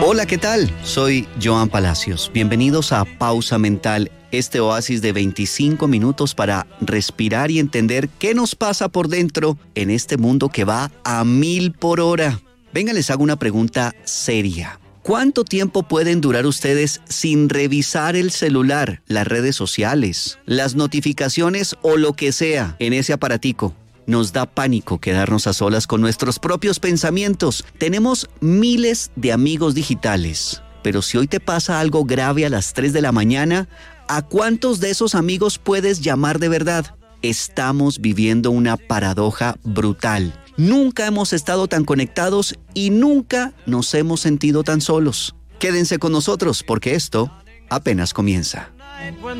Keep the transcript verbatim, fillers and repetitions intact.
Hola, ¿qué tal? Soy Joan Palacios. Bienvenidos a Pausa Mental, este oasis de veinticinco minutos para respirar y entender qué nos pasa por dentro en este mundo que va a mil por hora. Venga, les hago una pregunta seria. ¿Cuánto tiempo pueden durar ustedes sin revisar el celular, las redes sociales, las notificaciones o lo que sea en ese aparatico? Nos da pánico quedarnos a solas con nuestros propios pensamientos. Tenemos miles de amigos digitales, pero si hoy te pasa algo grave a las tres de la mañana, ¿a cuántos de esos amigos puedes llamar de verdad? Estamos viviendo una paradoja brutal. Nunca hemos estado tan conectados y nunca nos hemos sentido tan solos. Quédense con nosotros porque esto apenas comienza.